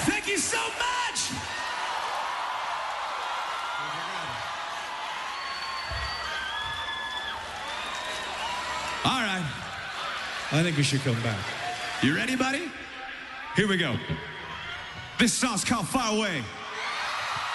Thank you so much. All right. I think we should come back. You ready, buddy? Here we go. This song's called Far Away.